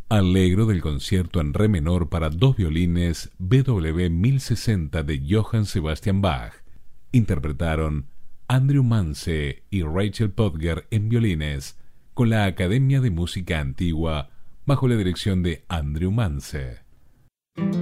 Allegro del concierto en re menor para dos violines BW 1060 de Johann Sebastian Bach. Interpretaron Andrew Manse y Rachel Podger en violines, con la Academia de Música Antigua bajo la dirección de Andrew Manse.